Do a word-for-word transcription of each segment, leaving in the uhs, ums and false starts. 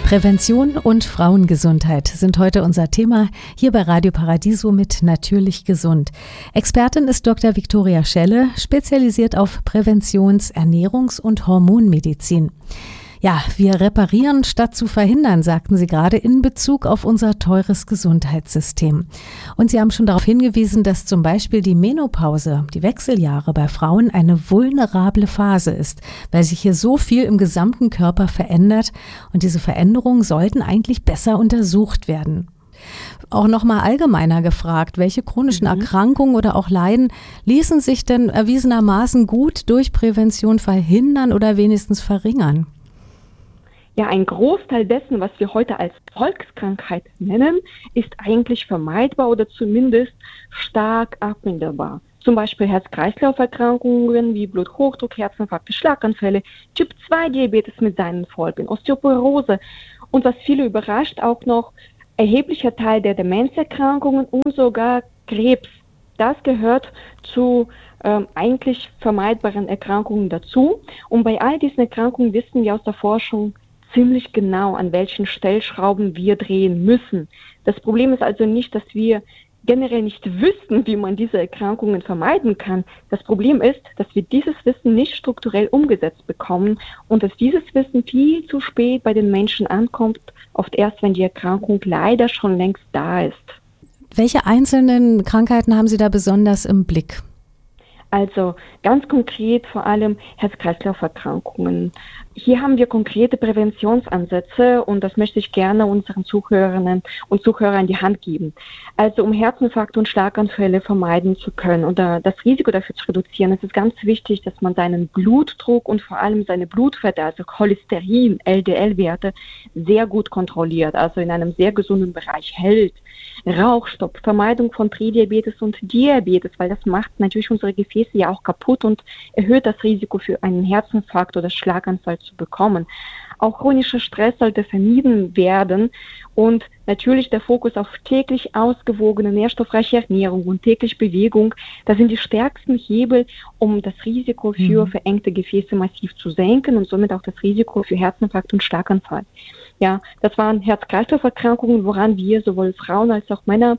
Prävention und Frauengesundheit sind heute unser Thema hier bei Radio Paradiso mit Natürlich Gesund. Expertin ist Doktor Viktoria Schelle, spezialisiert auf Präventions-, Ernährungs- und Hormonmedizin. Ja, wir reparieren statt zu verhindern, sagten Sie gerade in Bezug auf unser teures Gesundheitssystem. Und Sie haben schon darauf hingewiesen, dass zum Beispiel die Menopause, die Wechseljahre bei Frauen eine vulnerable Phase ist, weil sich hier so viel im gesamten Körper verändert und diese Veränderungen sollten eigentlich besser untersucht werden. Auch nochmal allgemeiner gefragt, welche chronischen mhm. Erkrankungen oder auch Leiden ließen sich denn erwiesenermaßen gut durch Prävention verhindern oder wenigstens verringern? Ja, ein Großteil dessen, was wir heute als Volkskrankheit nennen, ist eigentlich vermeidbar oder zumindest stark abminderbar. Zum Beispiel Herz-Kreislauf-Erkrankungen wie Bluthochdruck, Herzinfarkte, Schlaganfälle, Typ zwei Diabetes mit seinen Folgen, Osteoporose und was viele überrascht auch noch, erheblicher Teil der Demenzerkrankungen und sogar Krebs. Das gehört zu ähm, eigentlich vermeidbaren Erkrankungen dazu. Und bei all diesen Erkrankungen wissen wir aus der Forschung ziemlich genau, an welchen Stellschrauben wir drehen müssen. Das Problem ist also nicht, dass wir generell nicht wüssten, wie man diese Erkrankungen vermeiden kann. Das Problem ist, dass wir dieses Wissen nicht strukturell umgesetzt bekommen und dass dieses Wissen viel zu spät bei den Menschen ankommt, oft erst, wenn die Erkrankung leider schon längst da ist. Welche einzelnen Krankheiten haben Sie da besonders im Blick? Also ganz konkret vor allem Herz-Kreislauf-Erkrankungen. Hier haben wir konkrete Präventionsansätze und das möchte ich gerne unseren Zuhörerinnen und Zuhörern an die Hand geben. Also um Herzinfarkte und Schlaganfälle vermeiden zu können oder das Risiko dafür zu reduzieren, ist es ganz wichtig, dass man seinen Blutdruck und vor allem seine Blutfette, also Cholesterin, L D L-Werte, sehr gut kontrolliert, also in einem sehr gesunden Bereich hält. Rauchstopp, Vermeidung von Prädiabetes und Diabetes, weil das macht natürlich unsere Gefäße ja auch kaputt und erhöht das Risiko für einen Herzinfarkt oder Schlaganfall zu bekommen. Auch chronischer Stress sollte vermieden werden und natürlich der Fokus auf täglich ausgewogene, nährstoffreiche Ernährung und täglich Bewegung, das sind die stärksten Hebel, um das Risiko für mhm. verengte Gefäße massiv zu senken und somit auch das Risiko für Herzinfarkt und Schlaganfall. Ja, das waren Herz-Kreislauf-Erkrankungen, woran wir sowohl Frauen als auch Männer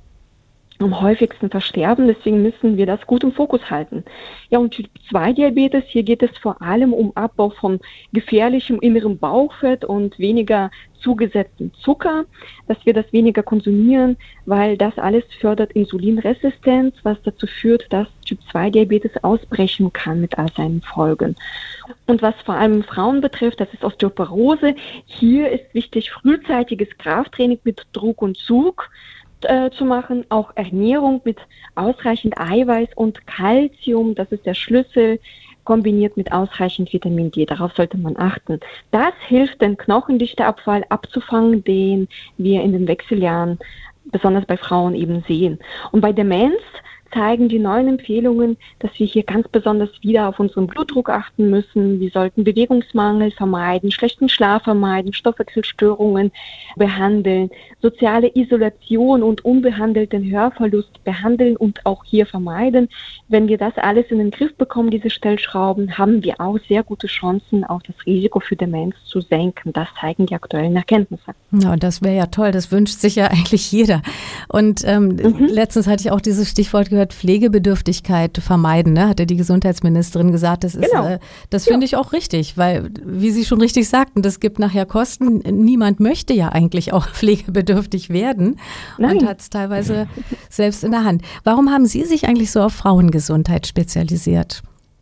am häufigsten versterben. Deswegen müssen wir das gut im Fokus halten. Ja, und Typ zwei Diabetes, hier geht es vor allem um Abbau von gefährlichem inneren Bauchfett und weniger zugesetzten Zucker, dass wir das weniger konsumieren, weil das alles fördert Insulinresistenz, was dazu führt, dass Typ zwei Diabetes ausbrechen kann mit all seinen Folgen. Und was vor allem Frauen betrifft, das ist Osteoporose. Hier ist wichtig, frühzeitiges Krafttraining mit Druck und Zug äh, zu machen, auch Ernährung mit ausreichend Eiweiß und Kalzium, das ist der Schlüssel, kombiniert mit ausreichend Vitamin D. Darauf sollte man achten. Das hilft, den Knochendichteabfall abzufangen, den wir in den Wechseljahren besonders bei Frauen eben sehen. Und bei Demenz zeigen die neuen Empfehlungen, dass wir hier ganz besonders wieder auf unseren Blutdruck achten müssen. Wir sollten Bewegungsmangel vermeiden, schlechten Schlaf vermeiden, Stoffwechselstörungen behandeln, soziale Isolation und unbehandelten Hörverlust behandeln und auch hier vermeiden. Wenn wir das alles in den Griff bekommen, diese Stellschrauben, haben wir auch sehr gute Chancen, auch das Risiko für Demenz zu senken. Das zeigen die aktuellen Erkenntnisse. Ja, das wäre ja toll. Das wünscht sich ja eigentlich jeder. Und ähm, mhm. letztens hatte ich auch dieses Stichwort gehört, Pflegebedürftigkeit vermeiden, ne? Hatte die Gesundheitsministerin gesagt. Das ist, genau. äh, das finde ja. ich auch richtig, weil, wie Sie schon richtig sagten, das gibt nachher Kosten. Niemand möchte ja eigentlich auch pflegebedürftig werden. Nein. Und hat es teilweise selbst in der Hand. Warum haben Sie sich eigentlich so auf Frauengesundheit spezialisiert?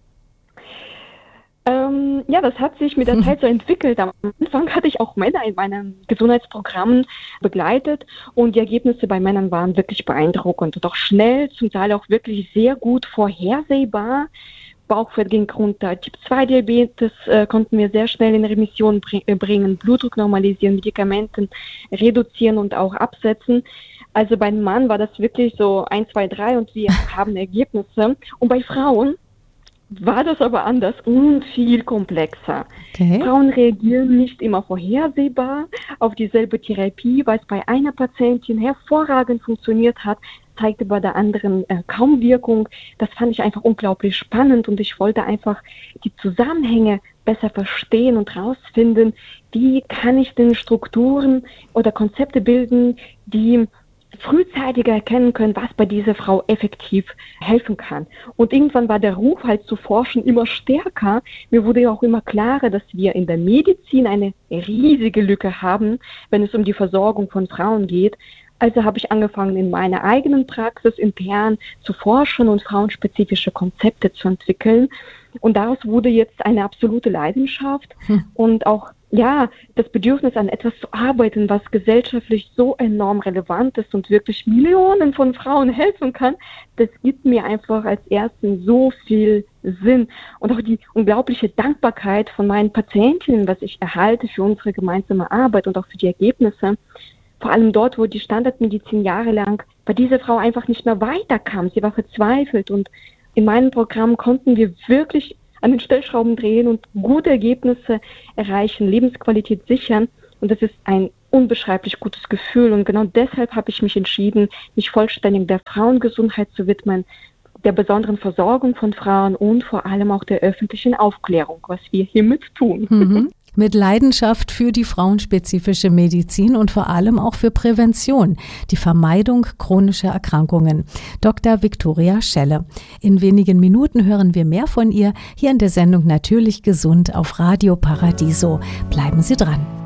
Ähm, ja, das hat sich mit der Zeit so entwickelt. Am Anfang hatte ich auch Männer in meinen Gesundheitsprogrammen begleitet und die Ergebnisse bei Männern waren wirklich beeindruckend und auch schnell, zum Teil auch wirklich sehr gut vorhersehbar. Bauchfett ging runter, Typ zwei Diabetes äh, konnten wir sehr schnell in Remission bring, bringen, Blutdruck normalisieren, Medikamenten reduzieren und auch absetzen. Also beim Mann war das wirklich so eins, zwei, drei und wir haben Ergebnisse. Und bei Frauen war das aber anders und viel komplexer. Okay. Frauen reagieren nicht immer vorhersehbar auf dieselbe Therapie, weil es bei einer Patientin hervorragend funktioniert hat, zeigte bei der anderen äh, kaum Wirkung. Das fand ich einfach unglaublich spannend und ich wollte einfach die Zusammenhänge besser verstehen und herausfinden, wie kann ich denn Strukturen oder Konzepte bilden, die frühzeitig erkennen können, was bei dieser Frau effektiv helfen kann. Und irgendwann war der Ruf halt zu forschen immer stärker. Mir wurde ja auch immer klarer, dass wir in der Medizin eine riesige Lücke haben, wenn es um die Versorgung von Frauen geht. Also habe ich angefangen, in meiner eigenen Praxis intern zu forschen und frauenspezifische Konzepte zu entwickeln. Und daraus wurde jetzt eine absolute Leidenschaft hm. und auch ja, das Bedürfnis an etwas zu arbeiten, was gesellschaftlich so enorm relevant ist und wirklich Millionen von Frauen helfen kann, das gibt mir einfach als Ersten so viel Sinn. Und auch die unglaubliche Dankbarkeit von meinen Patientinnen, was ich erhalte für unsere gemeinsame Arbeit und auch für die Ergebnisse. Vor allem dort, wo die Standardmedizin jahrelang bei dieser Frau einfach nicht mehr weiterkam. Sie war verzweifelt und in meinem Programm konnten wir wirklich an den Stellschrauben drehen und gute Ergebnisse erreichen, Lebensqualität sichern. Und das ist ein unbeschreiblich gutes Gefühl. Und genau deshalb habe ich mich entschieden, mich vollständig der Frauengesundheit zu widmen, der besonderen Versorgung von Frauen und vor allem auch der öffentlichen Aufklärung, was wir hiermit tun. Mhm. Mit Leidenschaft für die frauenspezifische Medizin und vor allem auch für Prävention, die Vermeidung chronischer Erkrankungen. Doktor Viktoria Schelle. In wenigen Minuten hören wir mehr von ihr hier in der Sendung Natürlich gesund auf Radio Paradiso. Bleiben Sie dran.